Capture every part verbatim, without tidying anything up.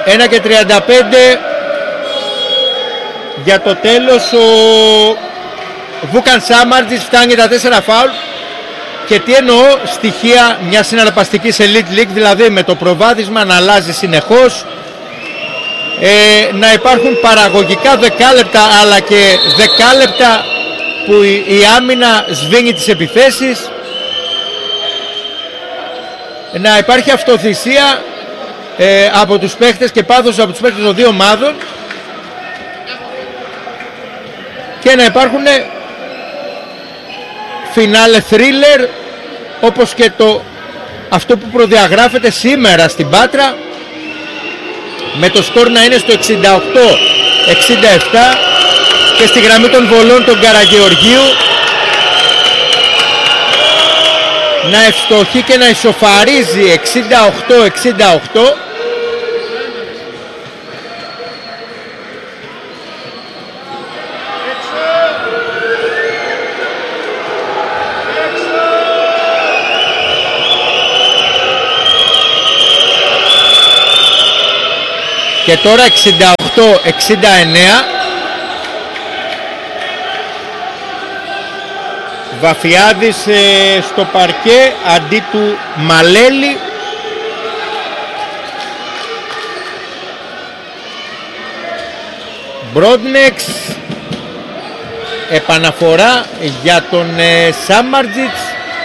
ένα και τριάντα πέντε για το τέλος ο Βούκαν Σάμαρτζιτς φτάνει τα τέσσερα φάουλ. Και τι εννοώ, στοιχεία μιας συναρπαστικής Elite League, δηλαδή με το προβάδισμα να αλλάζει συνεχώς, ε, να υπάρχουν παραγωγικά δεκάλεπτα αλλά και δεκάλεπτα που η, η άμυνα σβήνει τις επιθέσεις, να υπάρχει αυτοθυσία ε, από τους παίχτες και πάθος από τους παίχτες των δύο ομάδων και να υπάρχουν φινάλε thriller όπως και το αυτό που προδιαγράφεται σήμερα στην Πάτρα, με το σκορ να είναι στο εξήντα οκτώ εξήντα επτά και στη γραμμή των βολών των Καραγεωργίου να ευστοχεί και να ισοφαρίζει εξήντα οκτώ εξήντα οκτώ. Και τώρα εξήντα οκτώ εξήντα εννέα. Βαφιάδης ε, στο παρκέ αντί του Μαλέλη. Μπρόντνεξ. Επαναφορά για τον ε, Σάμαρτζιτς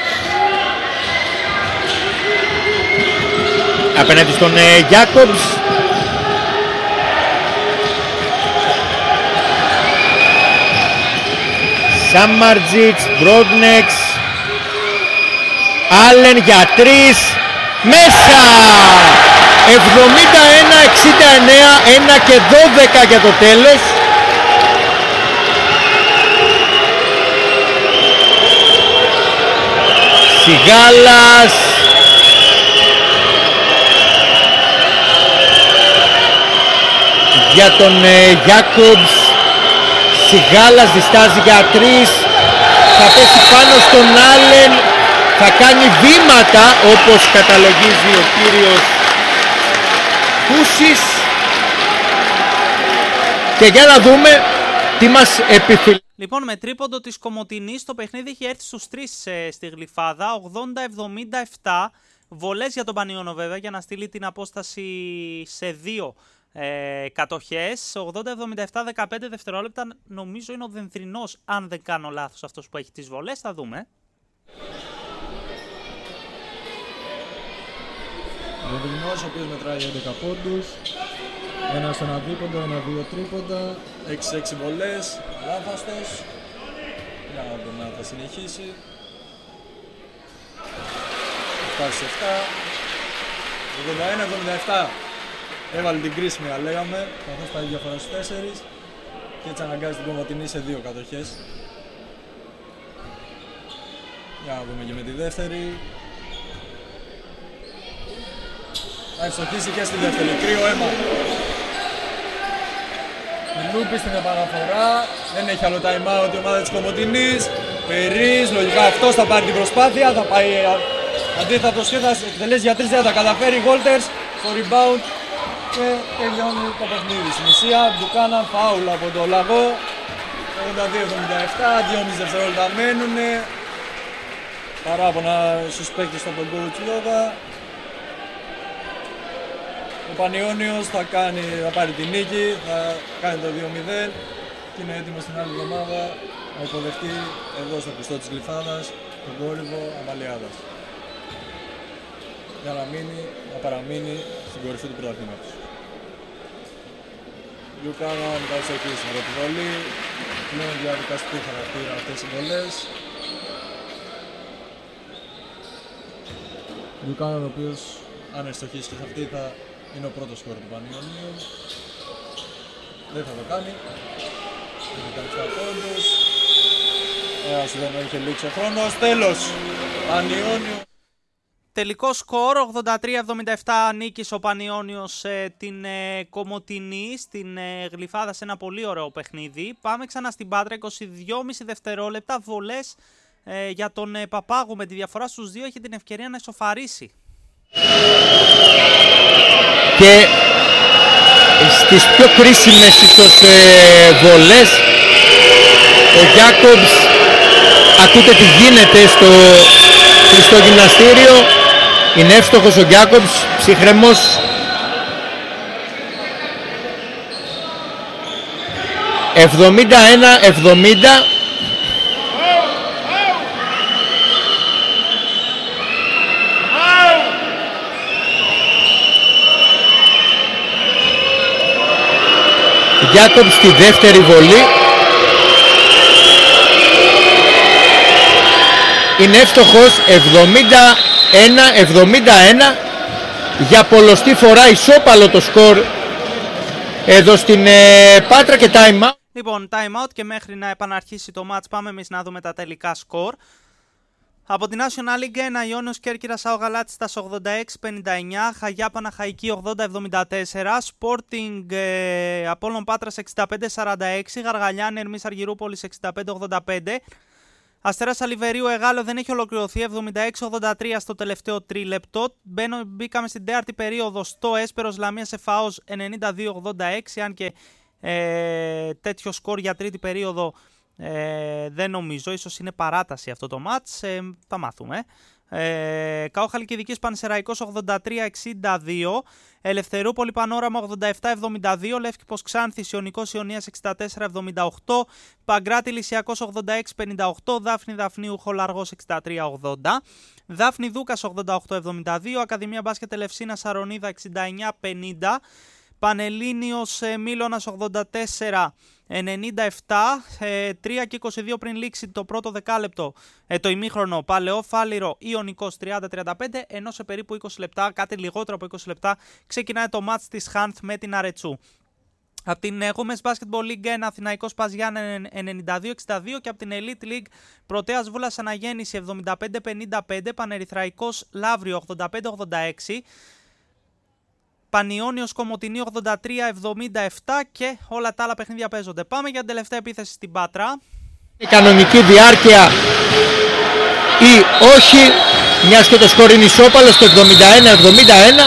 απέναντι στον ε, Γιάκομπς. Σάμαρτζιτς, Μπρόντνεξ, Άλεν για τρεις, μέσα! εβδομήντα ένα εξήντα εννέα, ένα και δώδεκα για το τέλος. Σιγάλας, για τον ε, Γιάκομπς. Σιγάλας διστάζει για τρεις, θα πέσει πάνω στον Άλεν, θα κάνει βήματα όπως καταλογίζει ο κύριος Κούσης. Και για να δούμε τι μας επιφυλάσσει. Λοιπόν, με τρίποντο της Κομοτηνής το παιχνίδι έχει έρθει στους τρεις ε, στη Γλυφάδα, ογδόντα εβδομήντα επτά, βολές για τον Πανιώνο βέβαια για να στείλει την απόσταση σε δύο Ε, κατοχές. Ογδόντα εβδομήντα επτά, δεκαπέντε δευτερόλεπτα. Νομίζω είναι ο Δενθρινός, αν δεν κάνω λάθος, αυτός που έχει τις βολές. Θα δούμε. Ο Δενθρινός, ο οποίος μετράει έντεκα πόντους, ένα στο ένα δίποντο, ένα δύο τρίποντα, έξι έξι βολές, λάθαστος. Για να δούμε αν θα συνεχίσει. Φτάσει σε επτά, ογδόντα ένα εβδομήντα επτά. Έβαλε την κρίσιμη, λέγαμε, καθώς πάει διαφορά στους τέσσερις και έτσι αναγκάζει την Κομοτηνή σε δύο κατοχές. Για να δούμε και με τη δεύτερη. Θα ευστοχίσει και στη δεύτερη, κρύο αίμα. Η Λούπη στην επαναφορά, δεν έχει άλλο time out η ομάδα της Κομοτηνής. Περίς, λογικά αυτός θα πάρει την προσπάθεια, θα πάει αντίθετο σχέδιο, θα εκτελέσει για τρεις, δεν θα τα καταφέρει. Γόλτερς στο rebound. Και τελειώνει το παιχνίδι. Στην ουσία, Μπουκάναν, φάουλ από το Λαγό. ογδόντα δύο εβδομήντα επτά, δυόμισι δευτερόλεπτα μένουνε. Παράπονα στους παίκτες από τον coach Λόγα. Ο Πανιώνιος θα, κάνει, θα πάρει την νίκη, θα κάνει το δύο μηδέν και είναι έτοιμος την άλλη εβδομάδα να υποδεχτεί εδώ στο πιστό της Γλυφάδας τον κόρυβο Αμαλιάδας. Για να μείνει, να παραμείνει στην κορυφή του πρωταθλήματος. Μπουκάναν θα εισοχίσει στην πρώτη βολή, πλέον διαδικαστικού χαρακτήρα αυτές οι βολές. Μπουκάναν ο οποίος αν εστοχίσει και σε αυτή θα είναι ο πρώτος σκόρ του Πανιώνιου. Δεν θα το κάνει. Είναι δεκαεπτά πόντους. Ένας δεν είχε λήξει ο χρόνος. Τέλος! Πανιώνιο. Τελικό σκορ ογδόντα τρία εβδομήντα επτά, νίκησε ο Πανιώνιος ε, την ε, Κομοτηνή στην ε, Γλυφάδα σε ένα πολύ ωραίο παιχνίδι. Πάμε ξανά στην Πάτρα, είκοσι δύο κόμμα πέντε δευτερόλεπτα, βολές ε, για τον ε, Παπάγου με τη διαφορά στους δύο, έχει την ευκαιρία να ισοφαρίσει. Και τις πιο κρίσιμες ίσως ε, βολές. Ο Γιάκομπς, ακούτε τι γίνεται στο Χριστό Γυμναστήριο. Είναι εύστοχος ο Γιάκομπς, ψυχρεμός. εβδομήντα ένα εβδομήντα. Γιάκομπς στη δεύτερη βολή. Είναι εύστοχος. εβδομήντα ένα εβδομήντα ένα. Για πολλοστή φορά ισόπαλο το σκορ εδώ στην ε, Πάτρα και time out. Λοιπόν, time out και μέχρι να επαναρχίσει το match πάμε εμείς να δούμε τα τελικά σκορ. Από την National League ένα, Ιόνιος Κέρκυρας ΑΟ Γαλάτσιστας ογδόντα έξι πενήντα εννιά, Χαγιά Παναχαϊκή ογδόντα εβδομήντα τέσσερα, Sporting ε, Απόλλων Πάτρας εξήντα πέντε σαράντα έξι, Γαργαλιάνη Ερμής Αργυρούπολης εξήντα πέντε ογδόντα πέντε, Αστέρας Αλιβερίου Εγάλο δεν έχει ολοκληρωθεί, εβδομήντα έξι ογδόντα τρία στο τελευταίο τρίλεπτο. Μπαίνω, μπήκαμε στην τέταρτη περίοδο στο Έσπερος Λαμίας Εφαός ενενήντα δύο ογδόντα έξι, αν και ε, τέτοιο σκορ για τρίτη περίοδο Ε, δεν νομίζω, ίσως είναι παράταση αυτό το μάτς, ε, θα μάθουμε. ε, ΚΑΟ Χαλκιδικής Πανσεραϊκός ογδόντα τρία εξήντα δύο, Ελευθερούπολη Πανόραμα ογδόντα επτά εβδομήντα δύο, Λεύκηπος Ξάνθης Ιωνικός Ιωνίας εξήντα τέσσερα εβδομήντα οκτώ, Παγκράτη Λυσιακός ογδόντα έξι πενήντα οκτώ, Δάφνη Δαφνίου Χολαργός εξήντα τρία ογδόντα, Δάφνη Δούκας ογδόντα οκτώ εβδομήντα δύο, Ακαδημία Μπάσκετ Ελευσίνα Σαρονίδα εξήντα εννιά πενήντα, Πανελλήνιος ε, Μήλωνας ογδόντα τέσσερα ενενήντα επτά, ε, τρία και είκοσι δύο πριν λήξει το πρώτο δεκάλεπτο, ε, το ημίχρονο, Παλαιό Φάληρο Ιωνικός τριάντα τριάντα πέντε, ενώ σε περίπου είκοσι λεπτά, κάτι λιγότερο από είκοσι λεπτά, ξεκινάει το μάτς της Χάνθ με την Αρετσού. Από την Women's Basketball League ένα, Αθηναϊκός Παζιάν ενενήντα δύο εξήντα δύο και από την Elite League Πρωτέας Βούλας Αναγέννηση εβδομήντα πέντε πενήντα πέντε, Πανερυθραϊκός Λαύριο ογδόντα πέντε ογδόντα έξι, Πανιώνιος Κομοτηνή ογδόντα τρία εβδομήντα επτά και όλα τα άλλα παιχνίδια παίζονται. Πάμε για την τελευταία επίθεση στην Πάτρα. Η κανονική διάρκεια ή όχι, μιας και το σκορ είναι ισόπαλο στο εβδομήντα ένα εβδομήντα ένα.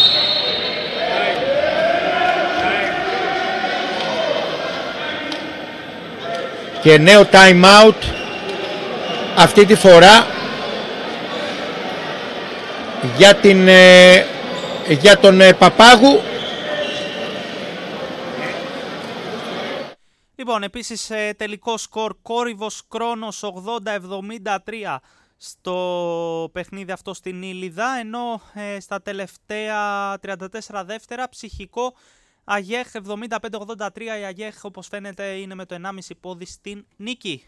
Και νέο time out αυτή τη φορά για την... Ε, για τον ε, Παπάγου. Λοιπόν, επίσης ε, τελικό σκορ Κόρυβος Κρόνος ογδόντα εβδομήντα τρία στο παιχνίδι αυτό στην Ήλιδα, ενώ ε, στα τελευταία τριάντα τέσσερα δεύτερα Ψυχικό Αγέχ εβδομήντα πέντε ογδόντα τρία, η Αγέχ όπως φαίνεται είναι με το ενάμιση πόδι στην νίκη.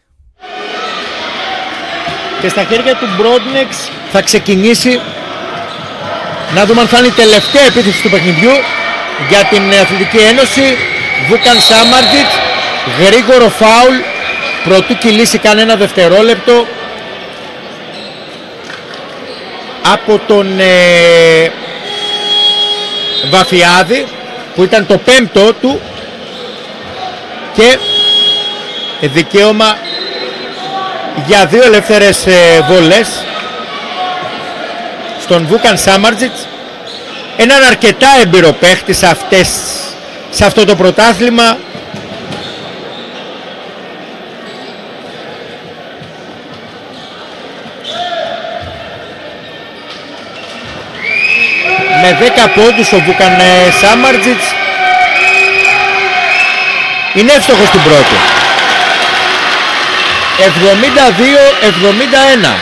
Και στα χέρια του Μπρόντνεξ θα ξεκινήσει. Να δούμε αν θα είναι η τελευταία επίθεση του παιχνιδιού για την Αθλητική Ένωση. Βούκαν Σάμαρτζιτς, γρήγορο φάουλ, προτού κυλήσει κανένα δευτερόλεπτο από τον ε, Βαφιάδη, που ήταν το πέμπτο του, και δικαίωμα για δύο ελεύθερες ε, βολές στον Βούκαν Σάμαρτζιτς, έναν αρκετά έμπειρο παίχτη σε, αυτές, σε αυτό το πρωτάθλημα. Με δέκα πόντους ο Βούκαν Σάμαρτζιτς είναι εύστοχος στην πρώτη. εβδομήντα δύο εβδομήντα ένα.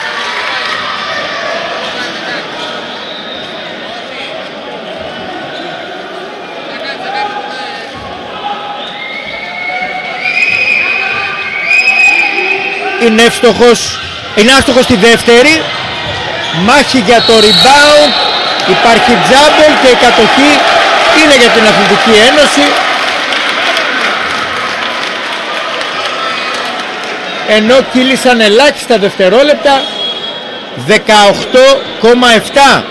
Είναι εύστοχος, είναι άστοχος στη δεύτερη. Μάχη για το rebound. Υπάρχει τζάμπολ και η κατοχή είναι για την Αθλητική Ένωση. Ενώ κύλησαν ελάχιστα δευτερόλεπτα. δεκαοκτώ κόμμα επτά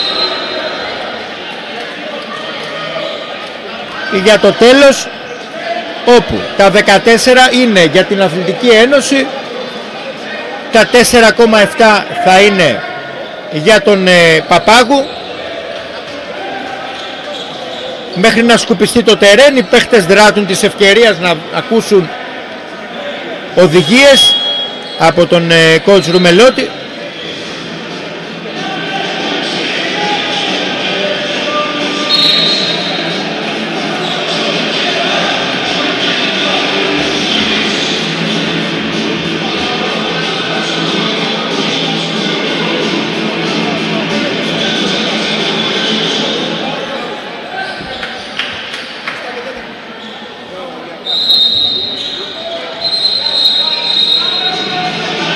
για το τέλος, όπου τα δεκατέσσερα είναι για την Αθλητική Ένωση, τα τέσσερα κόμμα επτά θα είναι για τον ε, Παπάγου μέχρι να σκουπιστεί το τερέν. Οι παίχτες δράτουν της ευκαιρίας να ακούσουν οδηγίες από τον coach Ρουμελότη.